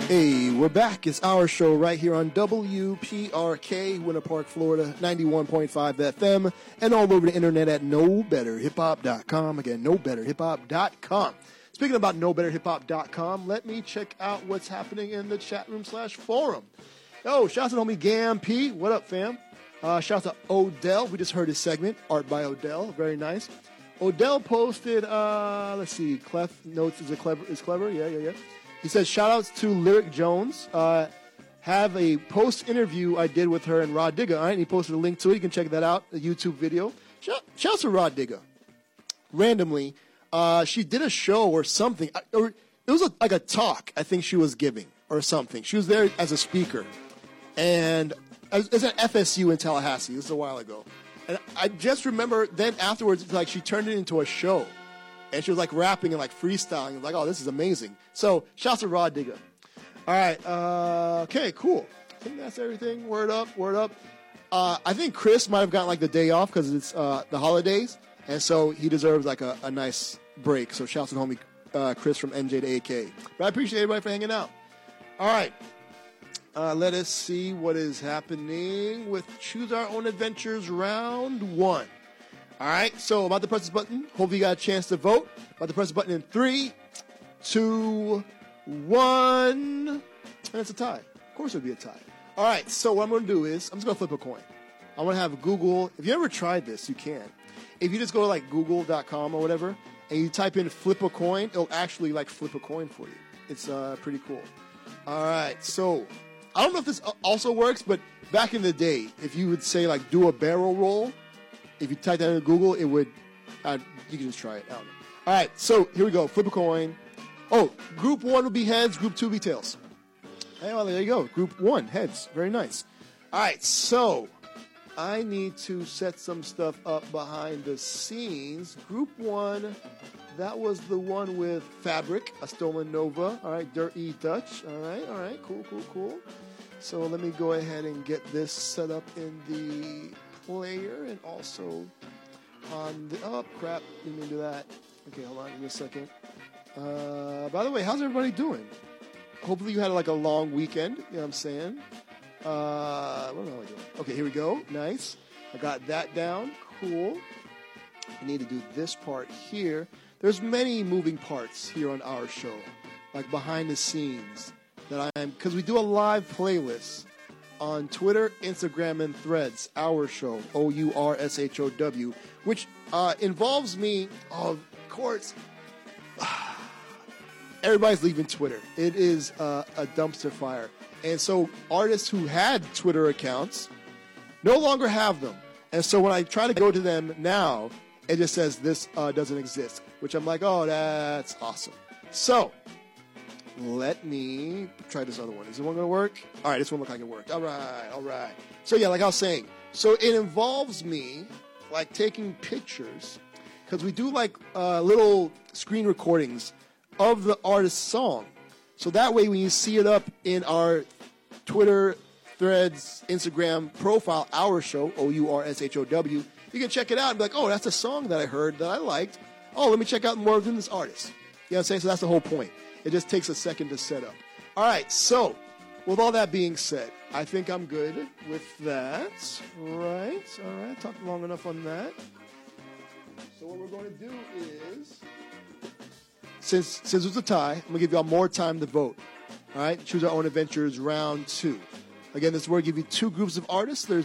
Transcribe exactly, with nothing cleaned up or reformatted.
Hey, we're back. It's our show right here on W P R K, Winter Park, Florida, ninety-one point five F M, and all over the internet at no better hip hop dot com. Again, no better hip hop dot com. Speaking about no better hip hop dot com, let me check out what's happening in the chat room slash forum. Oh, shout out to homie Gam P. What up, fam? Uh, shout out to Odell. We just heard his segment, Art by Odell. Very nice. Odell posted, uh, let's see, Clef notes is, a clever, is clever. Yeah, yeah, yeah. He says, shout outs to Lyric Jones. Uh, have a post interview I did with her and Rod Digga. All right, and he posted a link to it. You can check that out, the YouTube video. Shout, shout out to Rod Digga. Randomly, uh, she did a show or something. Or it was a, like a talk I think she was giving or something. She was there as a speaker. And it was at F S U in Tallahassee. This is a while ago. And I just remember then afterwards, like she turned it into a show. And she was like rapping and like freestyling. Like, oh, this is amazing. So, shouts to Rod Digga. All right. Uh, okay, cool. I think that's everything. Word up, word up. Uh, I think Chris might have gotten like the day off because it's uh, the holidays. And so he deserves like a, a nice break. So, shouts to homie uh, Chris from M J to A K. But I appreciate everybody for hanging out. All right. Uh, let us see what is happening with Choose Our Own Adventures round one. All right, so I'm about to press this button. Hopefully you got a chance to vote. About to press the button in three, two, one. And it's a tie. Of course it would be a tie. All right, so what I'm going to do is I'm just going to flip a coin. I'm going to have Google. If you ever tried this, you can. If you just go to like google dot com or whatever, and you type in flip a coin, it'll actually like flip a coin for you. It's uh, pretty cool. All right, so I don't know if this also works, but back in the day, if you would say like do a barrel roll, if you type that into Google, it would, uh, you can just try it. I don't know. All right, so here we go. Flip a coin. Oh, group one will be heads, group two will be tails. Hey, well, there you go. Group one, heads. Very nice. All right, so I need to set some stuff up behind the scenes. Group one, that was the one with Fabric, a Stolen Nova. All right, Dirt E Dutch. All right, all right, cool, cool, cool. So let me go ahead and get this set up in the player and also on the oh crap didn't mean to do that. Okay, hold on, give me a second. Uh, by the way, how's everybody doing? Hopefully you had like a long weekend. You know what I'm saying? Uh, what am I doing? Okay, here we go. Nice. I got that down. Cool. I need to do this part here. There's many moving parts here on our show, like behind the scenes that I am, because we do a live playlist on Twitter, Instagram, and Threads, our show, O U R S H O W, which uh, involves me, of course. Everybody's leaving Twitter. It is uh, a dumpster fire. And so artists who had Twitter accounts no longer have them. And so when I try to go to them now, it just says this uh, doesn't exist, which I'm like, oh, that's awesome. So let me try this other one. Is this one going to work? All right, this one looks like it worked. All right, all right. So, yeah, like I was saying, so it involves me, like, taking pictures, because we do, like, uh, little screen recordings of the artist's song. So that way when you see it up in our Twitter, Threads, Instagram profile, our show, O U R S H O W, you can check it out and be like, oh, that's a song that I heard that I liked. Oh, let me check out more of this artist. You know what I'm saying? So that's the whole point. It just takes a second to set up. All right, so with all that being said, I think I'm good with that. Right, all right, talked long enough on that. So what we're going to do is, since since it's a tie, I'm going to give y'all more time to vote. All right, Choose Our Own Adventures round two. Again, this is where I give you two groups of artists. There's